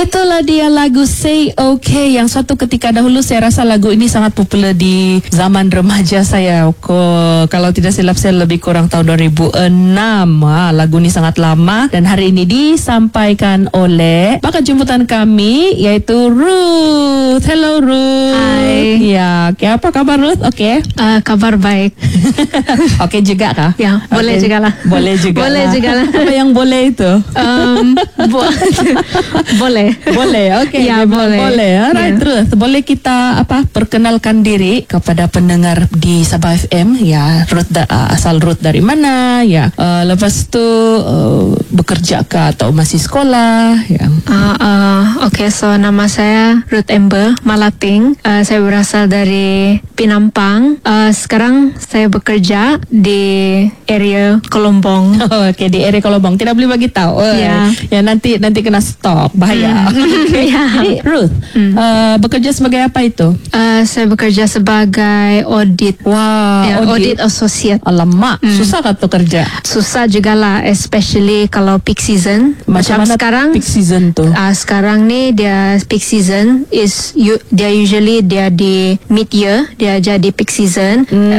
Itulah dia lagu Say Okay yang suatu ketika dahulu saya rasa lagu ini sangat popular di zaman remaja saya. Kalau tidak silap saya lebih kurang tahun 2006. Lagu ini sangat lama dan hari ini disampaikan oleh bakat jemputan kami yaitu Ruth. Hello Ruth. Hai. Ya, apa kabar Ruth? Oke. Kabar baik. Oke juga kah? Ya, boleh juga lah. Boleh juga. Boleh juga lah. Apa yang boleh itu? Boleh. Boleh, oke. Ya, boleh. Boleh, alright, Ya. terus. Boleh kita perkenalkan diri kepada pendengar di Sabah FM, ya, Ruth asal Ruth dari mana, ya. Lepas tu bekerja kah atau masih sekolah, ya. Oke, so nama saya Ruth Ember Malating. Saya berasal dari Pinampang. Sekarang saya bekerja di area Kolombong. Oke, di area Kolobong. Tidak boleh bagi tahu. Ya. Ya, nanti kena stop, bahaya. Ya. Jadi, Ruth, bekerja sebagai apa itu? Saya bekerja sebagai audit. Wah, Audit associate. Alamak, susah kan tuh kerja? Susah juga lah, especially kalau peak season. Macam mana sekarang peak season tuh? Sekarang ni dia peak season dia usually dia di mid year, dia jadi peak season.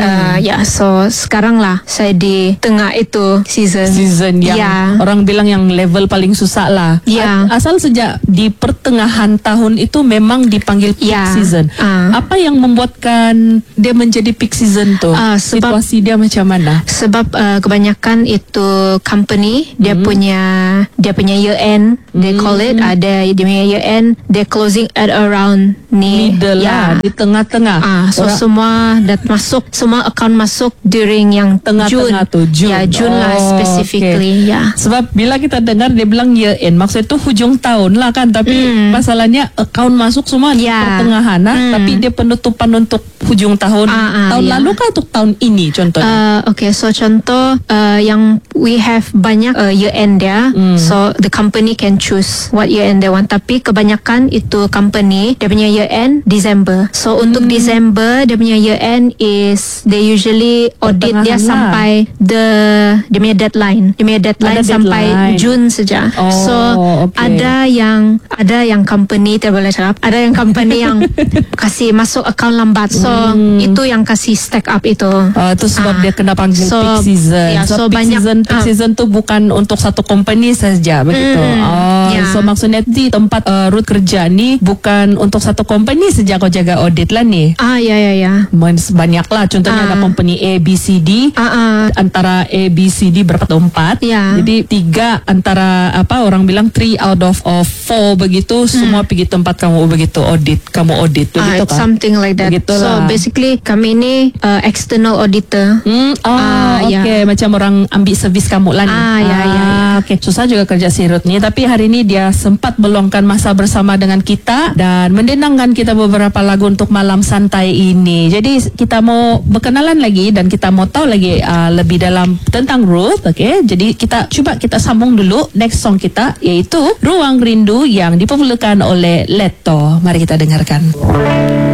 So sekarang lah saya di tengah itu season yang orang bilang yang level paling susah lah. Ya. Asal sejak di pertengahan tahun itu memang dipanggil peak season. Apa yang membuatkan dia menjadi peak season tuh? Situasi dia macam mana? Sebab kebanyakan itu company dia punya year end, they call it. Dia punya year end, they closing at around middle lah, di tengah-tengah. So semua semua account masuk during yang tengah-tengah tuh, June. Ya, June lah specifically. Okay. Ya. Sebab bila kita dengar dia bilang year end, maksudnya itu hujung tahun lah kan. Tapi masalahnya account masuk semua di pertengahan tapi dia penutupan untuk hujung tahun. Tahun lalu kah atau tahun ini contohnya? Okay, so contoh yang we have banyak year end dia. So the company can choose what year end they want. Tapi kebanyakan itu company dia punya year end December. So untuk December dia punya year end is they usually audit dia sampai dia punya deadline. Dia punya deadline sampai June saja. Ada yang company tak boleh cakap. Ada yang company yang kasih masuk account lambat. So itu yang kasih stack up itu. Itu sebab dia kena panggil peak season. Peak season tu bukan untuk satu company saja begitu. So maksudnya di tempat Ruth kerja ni bukan untuk satu company saja kau jaga audit lah ni. Ya. Banyak lah. Contohnya ada company A, B, C, D. Antara A, B, C, D berapa tu? 4. Jadi 3 antara orang bilang 3 out of 4 begitu. Semua pergi tempat kamu begitu audit. Kamu audit begitu kan? Something like that. Begitulah. So basically kami ni external auditor. Okay. Macam orang ambil servis kamu lah ni. Okay. Susah juga kerja si Ruth ni. Tapi hari ni dia sempat meluangkan masa bersama dengan kita dan mendendangkan kita beberapa lagu untuk malam santai ini. Jadi kita mau berkenalan lagi dan kita mau tahu lagi lebih dalam tentang Ruth. Okay. Jadi kita sambung dulu next song kita iaitu Ruang Rindu yang dipopularkan oleh Leto. Mari kita dengarkan.